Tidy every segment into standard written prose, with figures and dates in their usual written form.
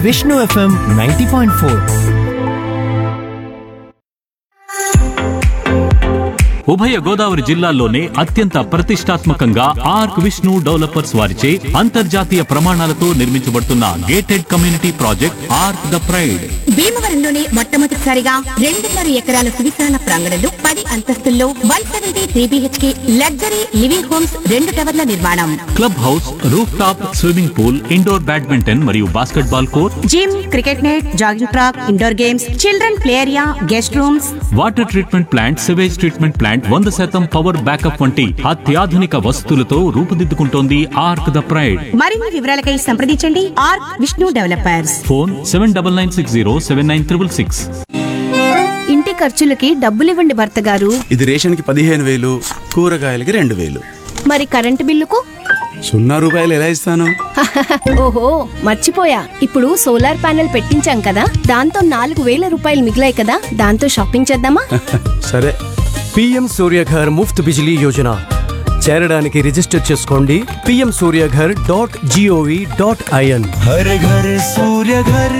Vishnu FM 90.4. ఉభయ గోదావరి జిల్లాల్లోనే అత్యంత ప్రతిష్టాత్మకంగా ఆర్క్ విష్ణు డెవలపర్స్ వారిచే అంతర్జాతీయ ప్రమాణాలతో నిర్మించబడుతున్న gated community project arc the pride. భీమవరంలోనే మొట్టమొదటిసారిగా 2.5 ఎకరాల సువిశాల ప్రాంగణంలో 10 అంతస్తుల్లో 173 BHK లగ్జరీ లివింగ్ హోమ్స్ 2 టవర్ల నిర్మాణం. Club house, roof top swimming pool, indoor badminton మరియు basketball court, gym, cricket net, jogging track, indoor games, children play area, guest rooms, water treatment plant, sewage treatment plant, 100% power backup వంటి అత్యాధునిక వసతులతో రూపుదిద్దుకుంటోంది arc the pride. మరిన్ని వివరాలకై సంప్రదించండి arc Vishnu developers. Phone 7996079366. ఇంటి ఖర్చులకి డబ్బులివ్వండి భర్త గారు. ఇది రేషన్కి 15,000, కూరగాయలకి 2,000. మరి కరెంటు బిల్లుకు 0 రూపాయలు ఎలా ఇస్తాను? ఓహో మర్చిపోయా, ఇప్పుడు సోలార్ ప్యానెల్ పెట్టించాం కదా, దాంతో 4,000 రూపాయలు మిగిలాయి కదా, దాంతో షాపింగ్ చేద్దామా? సరే. పిఎం సూర్యఘర్ ముఫ్త్ బిజిలీ యోజన చేరడానికి రిజిస్టర్ చేసుకోండి pmsuryaghar.gov.in. Har Ghar Surya Ghar.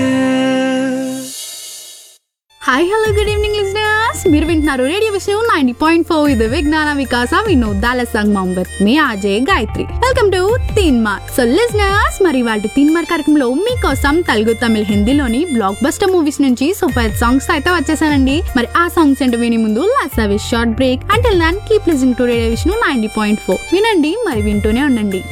Hi hello good evening listeners, మీరు వింటున్నారు రేడియో విష్ణు 90.4. ఇది విజ్ఞాన వికాస వినోదాల సంగమం with me RJ Gayatri. Welcome to Teenmar. So listeners, మరి వాటి తీన్మార్ కార్యక్రమంలో మీకోసం తెలుగు, తమిళ, హిందీలోని బ్లాక్ బస్టర్ మూవీస్ నుంచి సూపర్ సాంగ్స్ అయితే వచ్చేసానండి. మరి ఆ సాంగ్స్ అంటే వినే ముందు లాస్ట్ అవి short break. Until then keep listening to radio Vishnu 90.4. వినండి, మరి వింటూనే ఉండండి.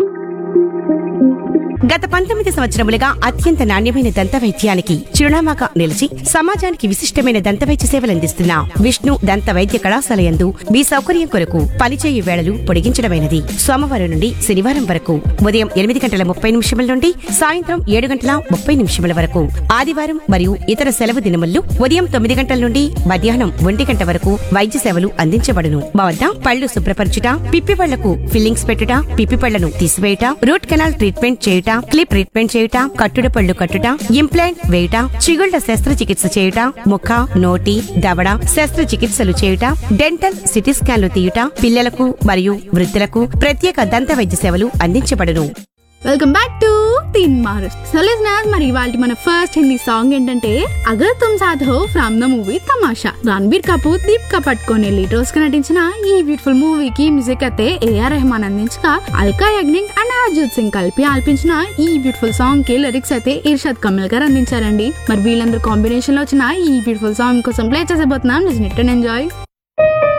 గత 19 సంవత్సరములుగా అత్యంత నాణ్యమైన దంత వైద్యానికి చిరునామాగా నిలిచి సమాజానికి విశిష్టమైన దంత వైద్య సేవలు అందిస్తున్న విష్ణు దంత వైద్య కళాశాల యందు మీ సౌకర్యం కొరకు పనిచేయు వేళలు పొడిగించడమైనది. సోమవారం నుండి శనివారం వరకు ఉదయం 8:30 నుండి సాయంత్రం 7:30 వరకు, ఆదివారం మరియు ఇతర సెలవు దినముల్లో ఉదయం 9 నుండి మధ్యాహ్నం 1 వరకు వైద్య సేవలు అందించబడును. మా వద్ద పళ్లు శుభ్రపరచుట, పిప్పి పళ్లకు ఫిల్లింగ్స్ పెట్టుట, పిప్పి పళ్లను తీసివేయుట, రూట్ కెనాల్ ట్రీట్మెంట్ చేయుట, క్లిప్ ట్రీట్మెంట్ చేయుట, కట్టుడు పళ్ళు కట్టుట, ఇంప్లాంట్ వేయుట, చిగుళ్ల శస్త్రచికిత్స చేయుట, ముఖ, నోటి, దవడ శస్త్రచికిత్సలు చేయుట, డెంటల్ సిటీ స్కాన్లు తీయుట, పిల్లలకు మరియు వృద్ధులకు ప్రత్యేక దంత వైద్య సేవలు అందించబడును. Welcome back to Teenmar. So listeners, మరి ఇవాళ మన ఫస్ట్ హిందీ సాంగ్ ఏంటంటే అగర్ తుమ్ సాథ్ హో ఫ్రమ్ ద మూవీ తమాషా. రణబీర్ కపూర్, దీపికా పట్టుకొని లీడ్ రోల్స్ గా నటించిన ఈ బ్యూటిఫుల్ మూవీకి మ్యూజిక్ అయితే ఏఆర్ రెహమాన్ అందించగా, అల్కా యాగ్నిక్ అండ్ అర్జిత్ సింగ్ కలిపి ఆల్పించిన ఈ బ్యూటిఫుల్ సాంగ్ కి లిరిక్స్ అయితే ఇర్షాద్ కమల్ గారు అందించారండి. మరి వీళ్ళందరూ కాంబినేషన్ లో వచ్చిన ఈ బ్యూటిఫుల్ సాంగ్ కోసం play చేసేబోతున్నాం. Listen it and enjoy.